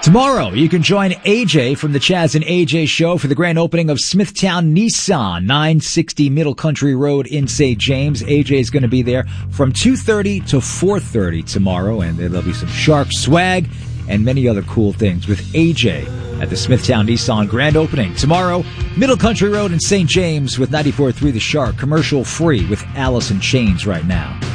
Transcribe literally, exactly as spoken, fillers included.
Tomorrow, you can join A J from the Chaz and A J Show for the grand opening of Smithtown Nissan, nine sixty Middle Country Road in Saint James. A J is going to be there from two thirty to four thirty tomorrow, and there'll be some Shark swag and many other cool things with A J at the Smithtown Nissan grand opening. Tomorrow, Middle Country Road in Saint James with ninety-four point three The Shark, commercial free with Alice in Chains right now.